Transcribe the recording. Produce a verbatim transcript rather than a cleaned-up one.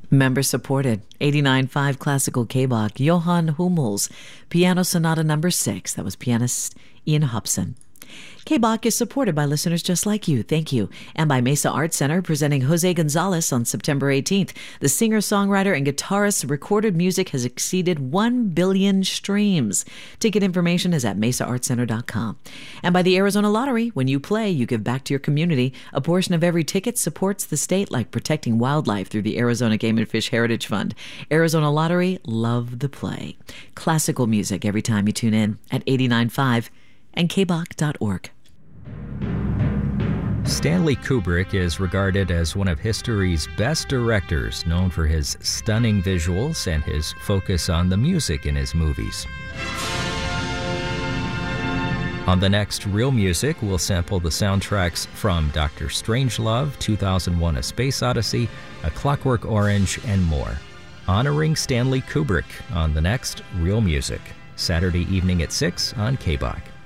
Member supported. eighty-nine point five Classical K-Bach, Johann Hummels, Piano Sonata number six. That was pianist Ian Hobson. K-Bach is supported by listeners just like you. Thank you. And by Mesa Art Center, presenting Jose Gonzalez on September eighteenth. The singer, songwriter, and guitarist's recorded music has exceeded one billion streams. Ticket information is at mesa art center dot com. And by the Arizona Lottery, when you play, you give back to your community. A portion of every ticket supports the state, like protecting wildlife through the Arizona Game and Fish Heritage Fund. Arizona Lottery, love the play. Classical music every time you tune in at eighty-nine point five and k bach dot org. Stanley Kubrick is regarded as one of history's best directors, known for his stunning visuals and his focus on the music in his movies. On the next Real Music, we'll sample the soundtracks from Doctor Strangelove, two thousand one: A Space Odyssey, A Clockwork Orange, and more. Honoring Stanley Kubrick on the next Real Music, Saturday evening at six on K-Bach.